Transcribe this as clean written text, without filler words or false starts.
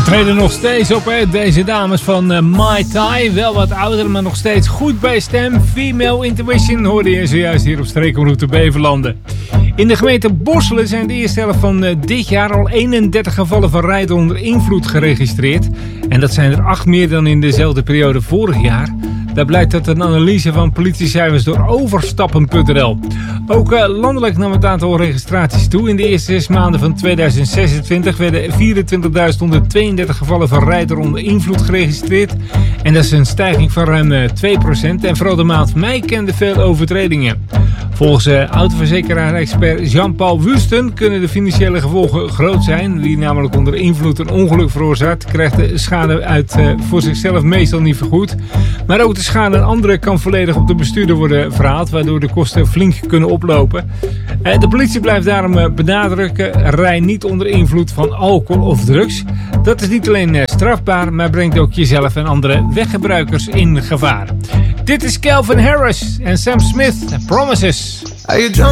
Treden nog steeds op, hè? Deze dames van Mai Tai. Wel wat ouder, maar nog steeds goed bij stem. Female Intuition hoorde je zojuist hier op Streekomroute Beverlanden. In de gemeente Borselen zijn de eerste helft van dit jaar al 31 gevallen van rijden onder invloed geregistreerd. En dat zijn er 8 meer dan in dezelfde periode vorig jaar. Dat blijkt uit een analyse van politiecijfers door overstappen.nl. Ook landelijk nam het aantal registraties toe. In de eerste 6 maanden van 2026 werden 24.132 gevallen van rijder onder invloed geregistreerd. En dat is een stijging van ruim 2%. En vooral de maand mei kende veel overtredingen. Volgens autoverzekeraar-expert Jean-Paul Wusten kunnen de financiële gevolgen groot zijn. Wie namelijk onder invloed een ongeluk veroorzaakt, krijgt de schade uit voor zichzelf meestal niet vergoed. Maar ook de schade aan anderen kan volledig op de bestuurder worden verhaald, waardoor de kosten flink kunnen oplopen. De politie blijft daarom benadrukken, rij niet onder invloed van alcohol of drugs. Dat is niet alleen strafbaar, maar brengt ook jezelf en andere weggebruikers in gevaar. Dit is Calvin Harris en Sam Smith, Promises. Are you drunk?